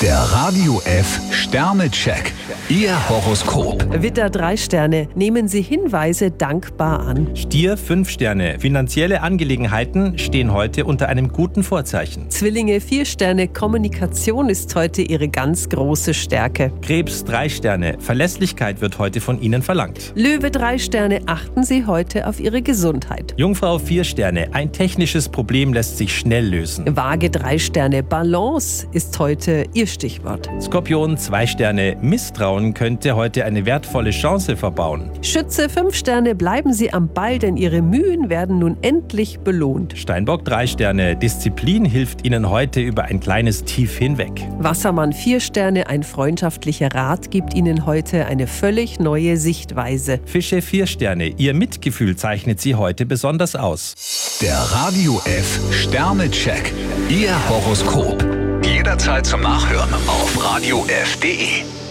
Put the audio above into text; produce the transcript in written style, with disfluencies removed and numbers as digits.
Der Radio F Sternecheck. Ihr Horoskop. Widder 3 Sterne. Nehmen Sie Hinweise dankbar an. Stier 5 Sterne. Finanzielle Angelegenheiten stehen heute unter einem guten Vorzeichen. Zwillinge 4 Sterne. Kommunikation ist heute Ihre ganz große Stärke. Krebs 3 Sterne. Verlässlichkeit wird heute von Ihnen verlangt. Löwe 3 Sterne. Achten Sie heute auf Ihre Gesundheit. Jungfrau 4 Sterne. Ein technisches Problem lässt sich schnell lösen. Waage 3 Sterne. Balance ist heute Ihr Stichwort. Skorpion 2 Sterne. Misstrauen könnte heute eine wertvolle Chance verbauen. Schütze 5 Sterne. Bleiben Sie am Ball, denn Ihre Mühen werden nun endlich belohnt. Steinbock 3 Sterne. Disziplin hilft Ihnen heute über ein kleines Tief hinweg. Wassermann 4 Sterne. Ein freundschaftlicher Rat gibt Ihnen heute eine völlig neue Sichtweise. Fische 4 Sterne. Ihr Mitgefühl zeichnet Sie heute besonders aus. Der Radio F Sternecheck. Ihr Horoskop. Jederzeit zum Nachhören auf radiof.de.